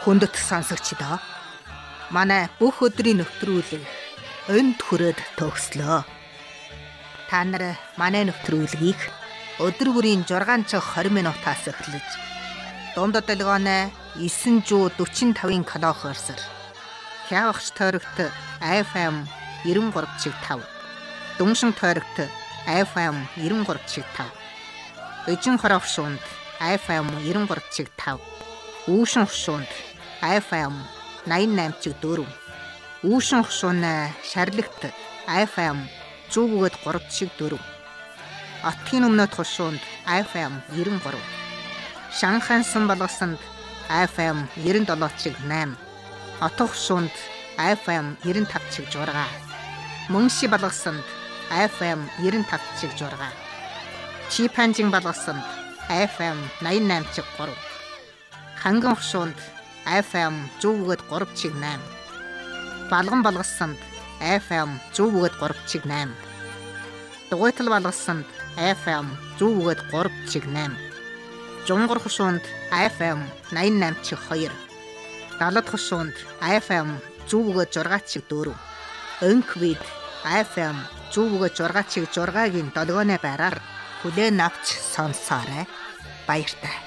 Хүндэт сонсогчдоо манай бүх өдрийн нэвтрүүлэг энд хүрээд төгслөө. Та нар манай нэвтрүүлгийг өдөр бүрийн 6 цаг 20 минутаас эхэлж дунд долгионы 945 кHz хявагч тойрогт FM 93.5, дүншин тойрогт FM 93.5, эжин хоровшуунд FM 93.5, үүшин хушуунд FM 88.4, үүшин хушууны шарлагт FM 100.3.4, Отгийн өмнөд хушуунд FM 93, Шанхайн сан болгосонд FM 97.8, Отго хушуунд FM 95.6, Мөнши болгосонд FM 95.6, Чипанжин болгосонд FM 88.3, Ханган хушуунд FM 100.3.8, Балган болгосонд FM 100.3.8, Дугуйтал болгосонд FM 100.3.8, Жунгар хушуунд FM 88.2, Далад хушуунд FM 100.6.4, Өнквид FM 100.6.6-гийн долгионы байраар хүлээн авч сонсоорой. Баяртай.